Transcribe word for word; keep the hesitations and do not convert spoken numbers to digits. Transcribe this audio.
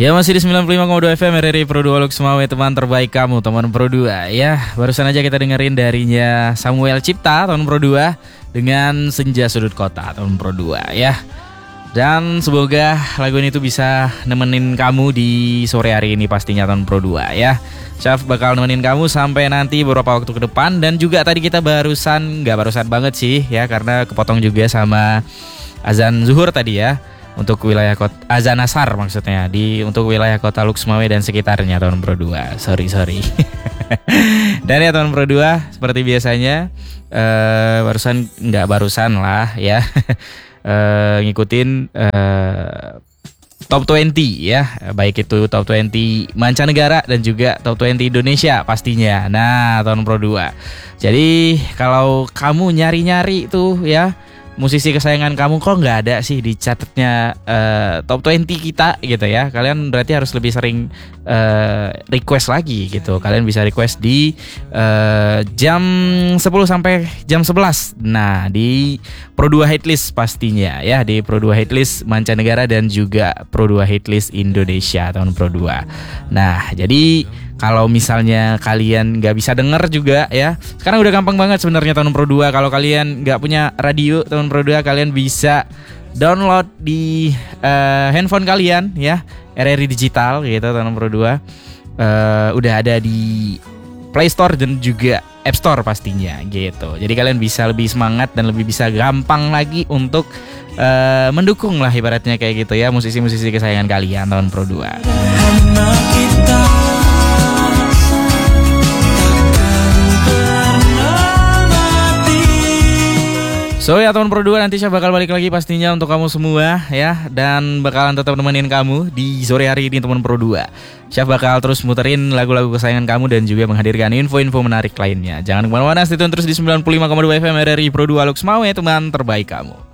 Ya masih di sembilan puluh lima koma dua F M R R I Pro dua Lux Mawe, teman terbaik kamu, teman Pro dua. Ya, barusan aja kita dengerin darinya Samuel Cipta, teman Pro dua, dengan Senja Sudut Kota, teman Pro dua ya. Dan semoga lagu ini tuh bisa nemenin kamu di sore hari ini pastinya, teman Pro dua ya. Syaf bakal nemenin kamu sampai nanti beberapa waktu ke depan. Dan juga tadi kita barusan, gak barusan banget sih ya, karena kepotong juga sama azan zuhur tadi ya. Untuk wilayah kota azan asar maksudnya di untuk wilayah kota Lux Mawe dan sekitarnya, tahun Pro dua. Sorry sorry. Dan ya tahun Pro dua seperti biasanya uh, barusan nggak barusan lah ya uh, ngikutin uh, Top dua puluh ya, baik itu Top dua puluh mancanegara dan juga Top dua puluh Indonesia pastinya. Nah tahun Pro dua. Jadi kalau kamu nyari-nyari tuh ya musisi kesayangan kamu kok nggak ada sih di catatnya uh, Top dua puluh kita gitu ya, kalian berarti harus lebih sering uh, request lagi gitu. Kalian bisa request di uh, jam sepuluh sampai jam sebelas. Nah di Pro dua Hitlist pastinya ya, di Pro dua Hitlist mancanegara dan juga Pro dua Hitlist Indonesia tahun Pro dua. Nah jadi kalau misalnya kalian nggak bisa denger juga ya, sekarang udah gampang banget sebenarnya tahun Pro dua. Kalau kalian nggak punya radio tahun Pro dua, kalian bisa download di uh, handphone kalian ya, R R I Digital gitu tahun Pro dua. Uh, udah ada di Play Store dan juga App Store pastinya gitu. Jadi kalian bisa lebih semangat dan lebih bisa gampang lagi untuk uh, mendukung lah ibaratnya kayak gitu ya, musisi-musisi kesayangan kalian tahun Pro dua. So ya teman Pro dua, nanti saya bakal balik lagi pastinya untuk kamu semua ya, dan bakalan tetap nemenin kamu di sore hari ini teman Pro dua. Syaf bakal terus muterin lagu-lagu kesayangan kamu dan juga menghadirkan info-info menarik lainnya. Jangan kemana-mana, stay tune terus di sembilan puluh lima koma dua F M R R I Pro dua Lux Mawe, teman terbaik kamu.